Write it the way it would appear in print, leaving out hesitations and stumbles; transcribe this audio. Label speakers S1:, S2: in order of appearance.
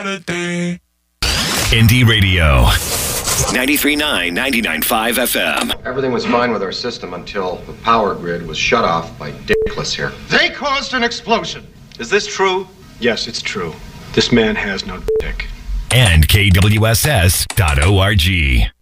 S1: Saturday.
S2: Indie Radio. 93.9, 99.5 FM.
S3: Everything was fine with our system until the power grid was shut off by Dickless here.
S4: They caused an explosion.
S5: Is this true?
S6: Yes, it's true. This man has no dick.
S2: And KWSS.org.